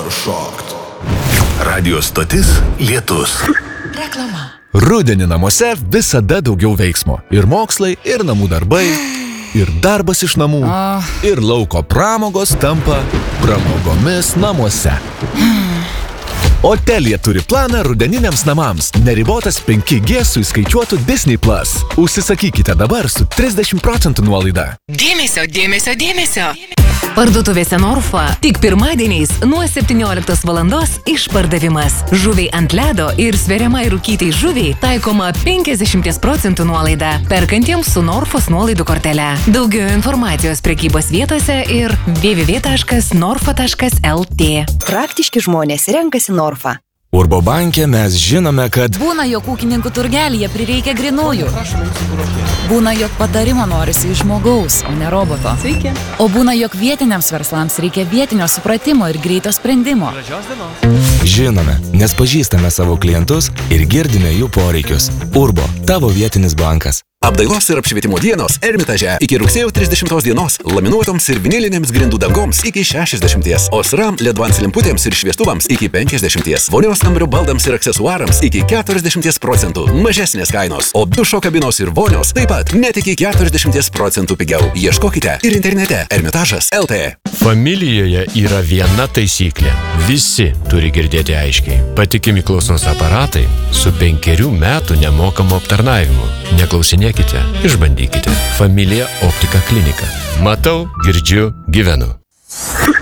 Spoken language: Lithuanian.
šokt. Radio stotis Lietus. Reklama. Rudenį namuose visada daugiau veiksmo. Ir mokslai, ir namų darbai, ir darbas iš namų, ir lauko pramogos tampa pramogomis namuose. Otelija turi planą rudeniniams namams. Neribotas 5G su įskaičiuotu Disney+. Užsisakykite dabar su 30% nuolaida. Dėmesio, dėmesio, dėmesio. Parduotuvėse Norfa tik pirmadieniais nuo 17 valandos išpardavimas. Žuviai ant ledo ir sveriamai rūkytai žuviai taikoma 50% nuolaida. Perkantiems su Norfos nuolaidų kortele. Daugiau informacijos prekybos vietose ir www.norfa.lt. Praktiški žmonės renkasi Norfa. Urbo banke mes žinome, kad būna, jog ūkininkų turgelyje prireikia grinųjų. Būna, jog patarimo norisi iš žmogaus, o ne roboto. Sveiki. O būna, jog vietiniams verslams reikia vietinio supratimo ir greito sprendimo. žinome, nes pažįstame savo klientus ir girdime jų poreikius. Urbo, tavo vietinis bankas. Apdailos ir apšvietimo dienos Ermitaže iki rugsėjo 30 dienos laminuotoms ir vinilinėms grindų dangoms iki 60, Osram ledvans lemputėms ir šviestuvams iki 50, vonios kambario baldams ir aksesuarams iki 40% mažesnės kainos, o dušo kabinos ir vonios taip pat net iki 40% pigiau. Ieškokite ir internete Ermitažas.lt. Familijoje yra viena taisyklė. Visi turi girdėti aiškiai. Patikimi klausos aparatai su 5 metų nemokamu aptarnavimu. Neklausinėkite, išbandykite. Familija Optika klinika. Matau, girdžiu, gyvenu.